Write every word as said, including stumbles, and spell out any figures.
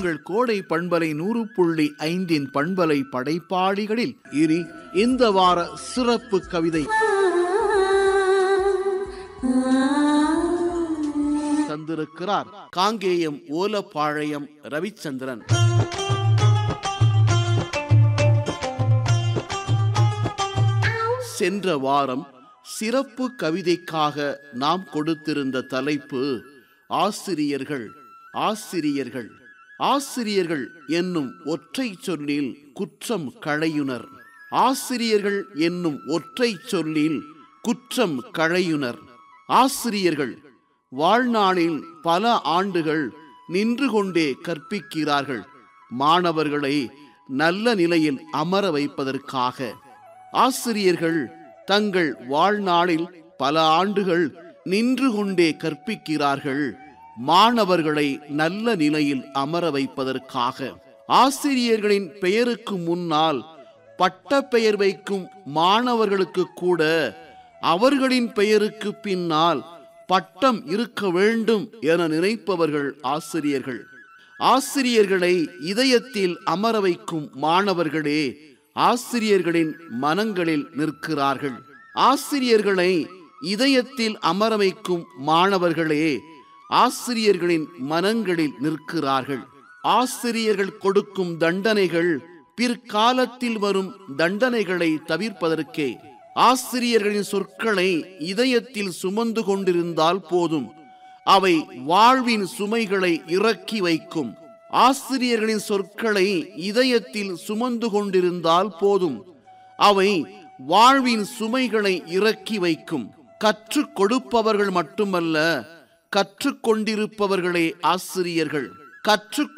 உங்கள் கோடை பண்பலை நூறு புள்ளி ஐந்தின் பண்பலை படைப்பாளிகளில் இனி இந்த வார சிறப்பு கவிதை தந்திருக்கிறார் காங்கேயம் ஓலப்பாளையம் ரவிச்சந்திரன். சென்ற வாரம் சிறப்பு கவிதைக்காக நாம் கொடுத்திருந்த தலைப்பு ஆசிரியர்கள். ஆசிரியர்கள் ஆசிரியர்கள் என்னும் ஒற்றை சொல்லில் குற்றம் களையுனர். ஆசிரியர்கள் என்னும் ஒற்றை சொல்லில் குற்றம் களையுனர். ஆசிரியர்கள் வாழ்நாளில் பல ஆண்டுகள் நின்று கொண்டே கற்பிக்கிறார்கள், மாணவர்களை நல்ல நிலையில் அமர வைப்பதற்காக. ஆசிரியர்கள் தங்கள் வாழ்நாளில் பல ஆண்டுகள் நின்று கொண்டே கற்பிக்கிறார்கள், மாணவர்களை நல்ல நிலையில் அமர வைப்பதற்காக. ஆசிரியர்களின் பெயருக்கு முன்னால் பட்ட பெயர் வைக்கும் மாணவர்களுக்கு கூட அவர்களின் பெயருக்கு பின்னால் பட்டம் இருக்க வேண்டும் என நினைப்பவர்கள் ஆசிரியர்கள். ஆசிரியர்களை இதயத்தில் அமர வைக்கும் மாணவர்களே ஆசிரியர்களின் மனங்களில் நிற்கிறார்கள். ஆசிரியர்களை இதயத்தில் அமர வைக்கும் மாணவர்களே ஆசிரியர்களின் மனங்களில் நிற்கிறார்கள். ஆசிரியர்கள் கொடுக்கும் தண்டனைகள் பிற்காலத்தில் வரும் தண்டனைகளை தவிர்ப்பதற்கே. ஆசிரியர்களின் சொற்களை இதயத்தில் சுமந்து கொண்டிருந்தால் போதும், அவை வாழ்வின் சுமைகளை இறக்கி வைக்கும். ஆசிரியர்களின் சொற்களை இதயத்தில் சுமந்து கொண்டிருந்தால் போதும், அவை வாழ்வின் சுமைகளை இறக்கி வைக்கும். கற்றுக் கொடுப்பவர்கள் மட்டுமல்ல, கற்றுக்கொண்டிருப்பவர்களே ஆசிரியர்கள். கற்றுக்